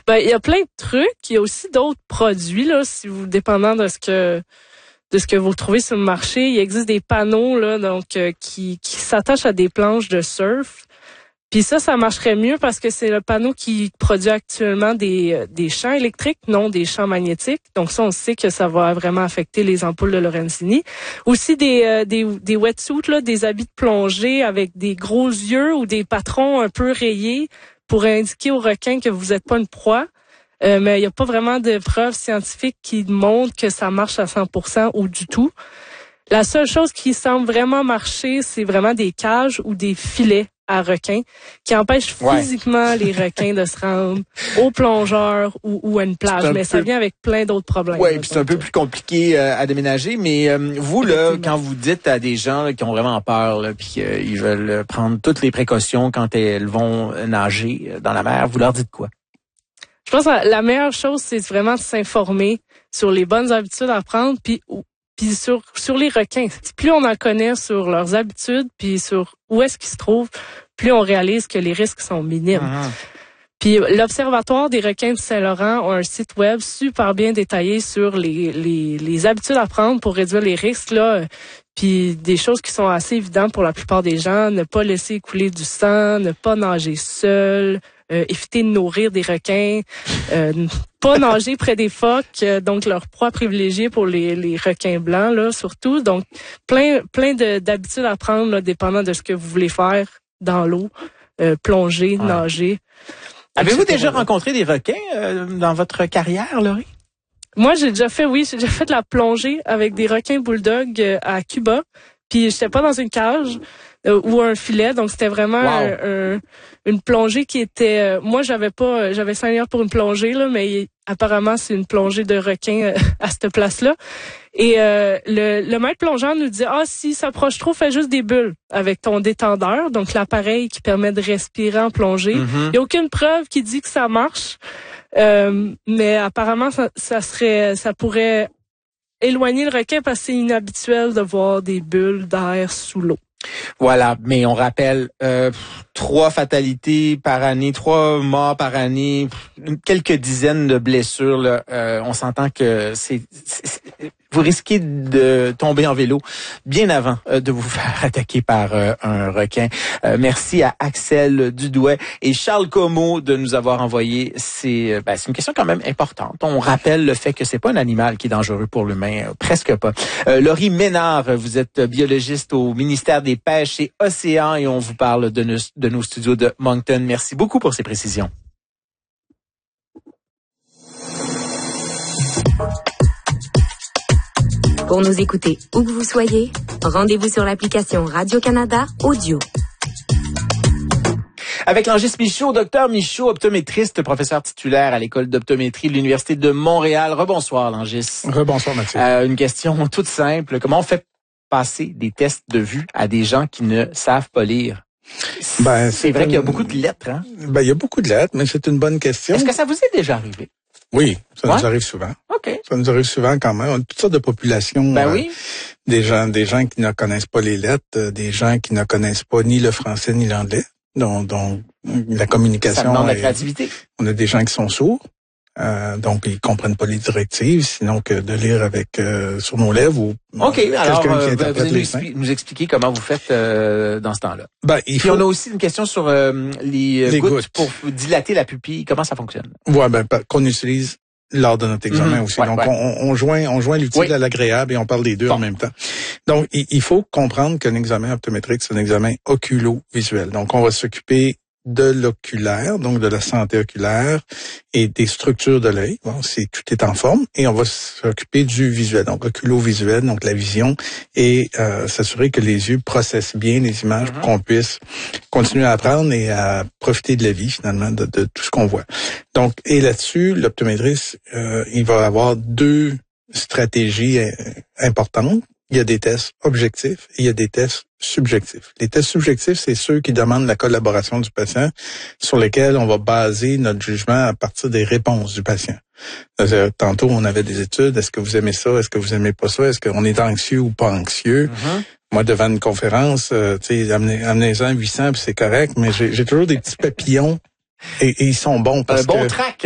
Ben, il y a plein de trucs. Il y a aussi d'autres produits, là, si vous, dépendant de ce que vous trouvez sur le marché. Il existe des panneaux, là, donc, qui s'attachent à des planches de surf. Puis ça marcherait mieux parce que c'est le panneau qui produit actuellement des champs électriques, non des champs magnétiques. Donc ça, on sait que ça va vraiment affecter les ampoules de Lorenzini. Aussi des wetsuits, là, des habits de plongée avec des gros yeux ou des patrons un peu rayés pour indiquer aux requins que vous n'êtes pas une proie. Mais il n'y a pas vraiment de preuves scientifiques qui montrent que ça marche à 100% ou du tout. La seule chose qui semble vraiment marcher, c'est vraiment des cages ou des filets à requins qui empêchent physiquement les requins de se rendre aux plongeurs ou à une plage. Mais ça vient avec plein d'autres problèmes. Oui, puis c'est un peu plus compliqué à déménager. Mais vous, là, quand vous dites à des gens là, qui ont vraiment peur, là, puis qu'ils veulent prendre toutes les précautions quand elles vont nager dans la mer, vous leur dites quoi? Je pense que la meilleure chose, c'est vraiment de s'informer sur les bonnes habitudes à prendre, puis sur les requins. Plus on en connaît sur leurs habitudes, puis sur où est-ce qu'ils se trouvent, plus on réalise que les risques sont minimes. Puis l'Observatoire des requins du Saint-Laurent a un site web super bien détaillé sur les habitudes à prendre pour réduire les risques, là. Puis des choses qui sont assez évidentes pour la plupart des gens, ne pas laisser écouler du sang, ne pas nager seul, éviter de nourrir des requins, pas nager près des phoques, donc leur proie privilégiée pour les requins blancs là surtout. Donc plein d'habitudes à prendre là, dépendant de ce que vous voulez faire dans l'eau, plonger, nager. Avez-vous déjà rencontré des requins dans votre carrière, Laurie? Moi, j'ai déjà fait de la plongée avec des requins bulldogs à Cuba. Puis j'étais pas dans une cage ou un filet, donc c'était vraiment une plongée qui était. Moi, j'avais 5 heures pour une plongée là, mais apparemment c'est une plongée de requin à cette place-là. Et le maître plongeur nous dit si ça approche trop, fais juste des bulles avec ton détendeur, donc l'appareil qui permet de respirer en plongée. Il y a aucune preuve qui dit que ça marche, mais apparemment ça pourrait éloigner le requin parce que c'est inhabituel de voir des bulles d'air sous l'eau. Voilà, mais on rappelle 3 fatalités par année, 3 morts par année, quelques dizaines de blessures. Là. On s'entend que vous risquez de tomber en vélo bien avant de vous faire attaquer par un requin. Merci à Axel Dudouet et Charles Comeau de nous avoir envoyé c'est une question quand même importante. On rappelle le fait que c'est pas un animal qui est dangereux pour l'humain, presque pas. Laurie Ménard, vous êtes biologiste au ministère des Pêches et Océans et on vous parle de nos studios de Moncton. Merci beaucoup pour ces précisions. Pour nous écouter où que vous soyez, rendez-vous sur l'application Radio-Canada Audio. Avec Langis Michaud, docteur Michaud, optométriste, professeur titulaire à l'École d'optométrie de l'Université de Montréal. Rebonsoir, Langis. Rebonsoir, Mathieu. Une question toute simple. Comment on fait passer des tests de vue à des gens qui ne savent pas lire? C'est vrai qu'il y a beaucoup de lettres, hein? Il y a beaucoup de lettres, mais c'est une bonne question. Est-ce que ça vous est déjà arrivé? Oui, ça nous arrive souvent. OK. Ça nous arrive souvent quand même. On a toutes sortes de populations. Oui. Des gens qui ne connaissent pas les lettres, des gens qui ne connaissent pas ni le français ni l'anglais. Donc la communication. Ça demande de la créativité. On a des gens qui sont sourds. Donc, ils comprennent pas les directives, sinon que de lire avec sur nos lèvres ou alors quelqu'un qui interprète les signes. Nous expliquer comment vous faites dans ce temps-là. On a aussi une question sur les gouttes pour dilater la pupille. Comment ça fonctionne? Qu'on utilise lors de notre examen aussi. Donc, on joint l'utile à l'agréable et on parle des deux en même temps. Donc, il faut comprendre qu'un examen optométrique, c'est un examen oculo-visuel. Donc, on va s'occuper de l'oculaire, donc de la santé oculaire et des structures de l'œil, si tout est en forme, et on va s'occuper du visuel, donc oculo-visuel, donc la vision, et s'assurer que les yeux processent bien les images pour qu'on puisse continuer à apprendre et à profiter de la vie, finalement, de tout ce qu'on voit. Donc, et là-dessus, l'optométriste, il va avoir 2 stratégies importantes. Il y a des tests objectifs et il y a des tests subjectifs. Les tests subjectifs, c'est ceux qui demandent la collaboration du patient, sur lesquels on va baser notre jugement à partir des réponses du patient. Tantôt, on avait des études. Est-ce que vous aimez ça? Est-ce que vous aimez pas ça? Est-ce qu'on est anxieux ou pas anxieux? Moi, devant une conférence, amenez-en 800 puis c'est correct, mais j'ai toujours des petits papillons et ils sont bons parce que... Un bon trac.